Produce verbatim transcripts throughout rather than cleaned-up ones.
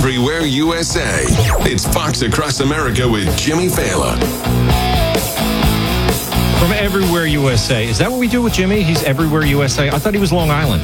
everywhere U S A. It's Fox Across America with Jimmy Failla. From everywhere U S A. Is that what we do with Jimmy? He's everywhere U S A? I thought he was Long Island.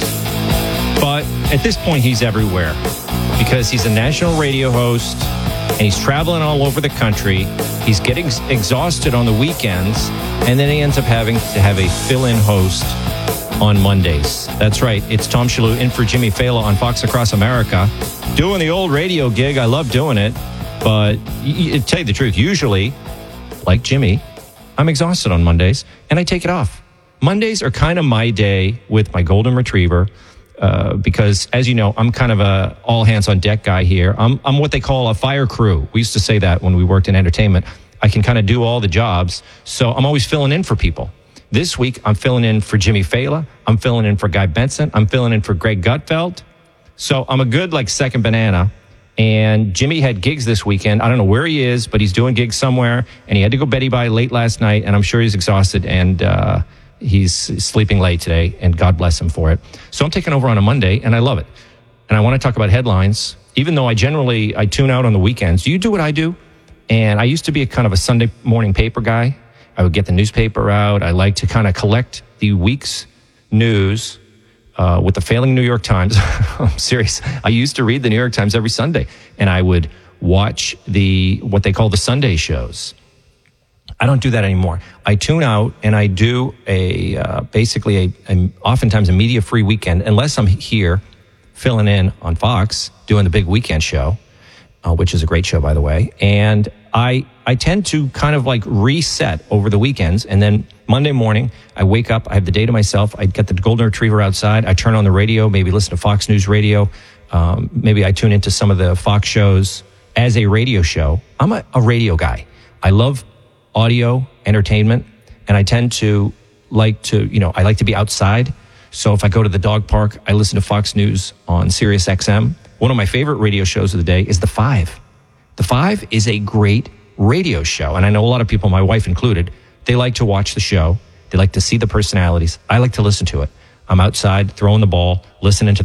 But at this point, he's everywhere because he's a national radio host and he's traveling all over the country. He's getting exhausted on the weekends, and then he ends up having to have a fill-in host on Mondays. That's right. It's Tom Shalhoub in for Jimmy Failla on Fox Across America. Doing the old radio gig. I love doing it. But to tell you the truth, usually, like Jimmy, I'm exhausted on Mondays, and I take it off. Mondays are kind of my day with my golden retriever uh, because, as you know, I'm kind of a all-hands-on-deck guy here. I'm, I'm what they call a fire crew. We used to say that when we worked in entertainment. I can kind of do all the jobs, so I'm always filling in for people. This week, I'm filling in for Jimmy Failla. I'm filling in for Guy Benson. I'm filling in for Greg Gutfeld. So I'm a good, like, second banana. And Jimmy had gigs this weekend. I don't know where he is, but he's doing gigs somewhere. And he had to go Betty Bye late last night. And I'm sure he's exhausted. And uh, he's sleeping late today. And God bless him for it. So I'm taking over on a Monday, and I love it. And I want to talk about headlines, even though I generally, I tune out on the weekends. Do you do what I do? And I used to be a kind of a Sunday morning paper guy. I would get the newspaper out. I like to kind of collect the week's news uh, with the failing New York Times. I'm serious. I used to read the New York Times every Sunday, and I would watch the what they call the Sunday shows. I don't do that anymore. I tune out, and I do a uh, basically a, a oftentimes a media-free weekend, unless I'm here filling in on Fox doing the big weekend show, uh, which is a great show, by the way. And I I tend to kind of like reset over the weekends, and then Monday morning, I wake up, I have the day to myself, I get the golden retriever outside, I turn on the radio, maybe listen to Fox News Radio, um, maybe I tune into some of the Fox shows as a radio show. I'm a, a radio guy. I love audio, entertainment, and I tend to like to, you know, I like to be outside. So if I go to the dog park, I listen to Fox News on Sirius X M. One of my favorite radio shows of the day is The Five. The Five is a great radio show, and I know a lot of people, my wife included, they like to watch the show. They like to see the personalities. I like to listen to it. I'm outside throwing the ball, listening to